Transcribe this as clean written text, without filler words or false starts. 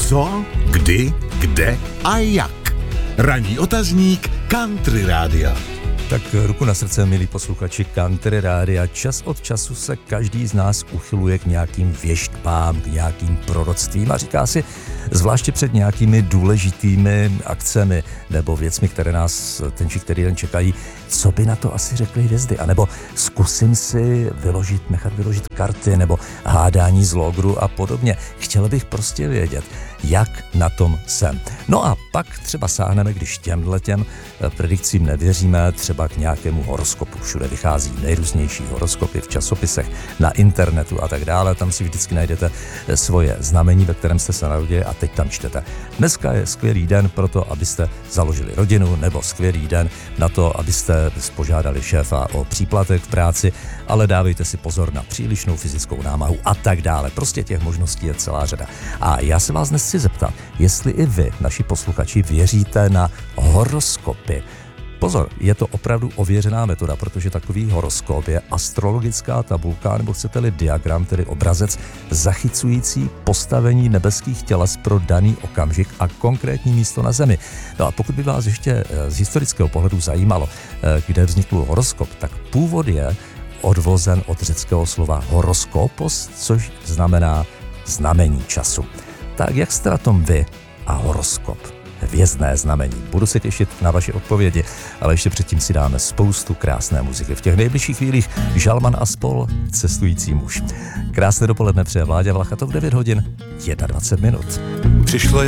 Co, kdy, kde a jak. Ranní otazník Country Rádia. Tak ruku na srdce, milí posluchači Country Rádia, čas od času se každý z nás uchyluje k nějakým věštbám, k nějakým proroctvím a říká si, zvláště před nějakými důležitými akcemi nebo věcmi, které nás ten či který den čekají, co by na to asi řekly hvězdy, anebo zkusím si nechat vyložit karty nebo hádání z logru a podobně. Chtěl bych prostě vědět, jak na tom jsem. No a pak třeba sáhneme, když těm predikcím nevěříme, třeba k nějakému horoskopu. Všude vychází nejrůznější horoskopy v časopisech, na internetu a tak dále. Tam si vždycky najdete svoje znamení, ve kterém jste se narodili a teď tam čtete. Dneska je skvělý den pro to, abyste založili rodinu, nebo skvělý den na to, abyste požádali šéfa o příplatek v práci, ale dávejte si pozor na přílišnou fyzickou námahu a tak dále. Prostě těch možností je celá řada. A já se vás dnes chci zeptat, jestli i vy, naši posluchači, věříte na horoskopy. Pozor, je to opravdu ověřená metoda, protože takový horoskop je astrologická tabulka, nebo chcete-li diagram, tedy obrazec, zachycující postavení nebeských těles pro daný okamžik a konkrétní místo na Zemi. No a pokud by vás ještě z historického pohledu zajímalo, kde vznikl horoskop, tak původ je odvozen od řeckého slova horoskopos, což znamená znamení času. Tak jak jste na tom vy a horoskop? Hvězdné znamení. Budu se těšit na vaše odpovědi, ale ještě předtím si dáme spoustu krásné muziky. V těch nejbližších chvílích Žalman a spol, Cestující muž. Krásné dopoledne přeje Vláďa Vlachatov, 9 hodin 21 minut. Přišlo